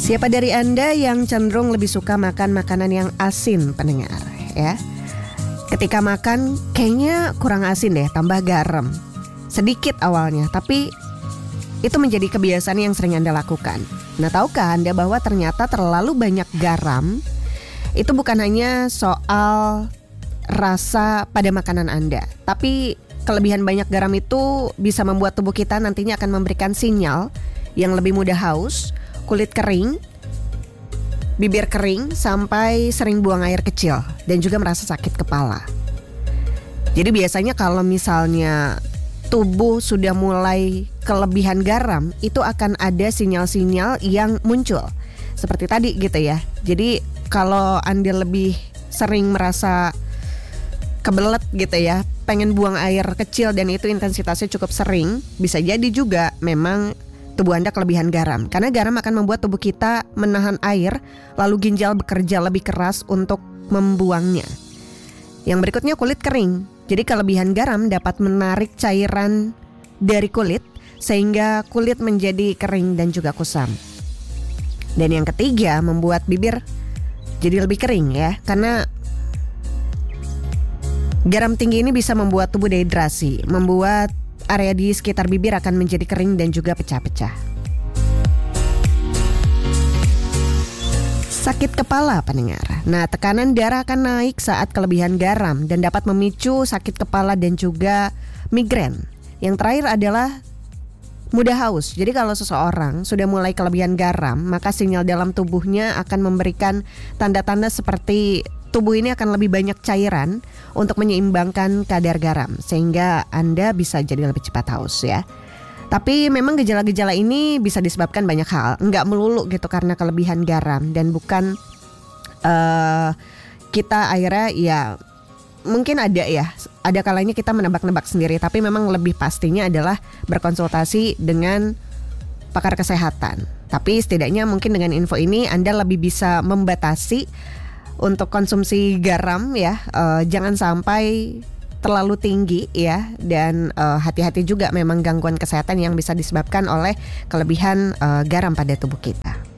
Siapa dari Anda yang cenderung lebih suka makan makanan yang asin, pendengar? Ya, ketika makan kayaknya kurang asin deh, tambah garam. Sedikit awalnya, tapi itu menjadi kebiasaan yang sering Anda lakukan. Nah, tahukah Anda bahwa ternyata terlalu banyak garam itu bukan hanya soal rasa pada makanan Anda, tapi kelebihan banyak garam itu bisa membuat tubuh kita nantinya akan memberikan sinyal yang lebih mudah haus, kulit kering, bibir kering, sampai sering buang air kecil dan juga merasa sakit kepala. Jadi biasanya kalau misalnya tubuh sudah mulai kelebihan garam, itu akan ada sinyal-sinyal yang muncul. Seperti tadi gitu ya. Jadi kalau Anda lebih sering merasa kebelet gitu ya, pengen buang air kecil dan itu intensitasnya cukup sering, bisa jadi juga memang tubuh Anda kelebihan garam. Karena garam akan membuat tubuh kita menahan air, lalu ginjal bekerja lebih keras untuk membuangnya. Yang berikutnya kulit kering. Jadi kelebihan garam dapat menarik cairan dari kulit sehingga kulit menjadi kering dan juga kusam. Dan yang ketiga, membuat bibir jadi lebih kering ya, karena garam tinggi ini bisa membuat tubuh dehidrasi, membuat area di sekitar bibir akan menjadi kering dan juga pecah-pecah. Sakit kepala, pendengar. Nah, tekanan darah akan naik saat kelebihan garam dan dapat memicu sakit kepala dan juga migrain. Yang terakhir adalah mudah haus. Jadi kalau seseorang sudah mulai kelebihan garam, maka sinyal dalam tubuhnya akan memberikan tanda-tanda seperti tubuh ini akan lebih banyak cairan untuk menyeimbangkan kadar garam, sehingga Anda bisa jadi lebih cepat haus ya. Tapi memang gejala-gejala ini bisa disebabkan banyak hal, nggak melulu gitu karena kelebihan garam, dan bukan kita akhirnya ya mungkin ada kalanya kita menebak-nebak sendiri, tapi memang lebih pastinya adalah berkonsultasi dengan pakar kesehatan. Tapi setidaknya mungkin dengan info ini Anda lebih bisa membatasi untuk konsumsi garam ya, jangan sampai terlalu tinggi ya, dan hati-hati juga memang gangguan kesehatan yang bisa disebabkan oleh kelebihan garam pada tubuh kita.